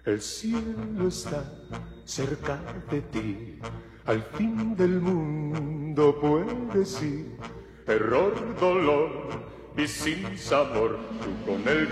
El cielo está cerca de ti, al fin del mundo puedes ir. Error, dolor y sin sabor, tú con el